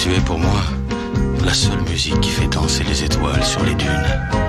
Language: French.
Tu es pour moi la seule musique qui fait danser les étoiles sur les dunes.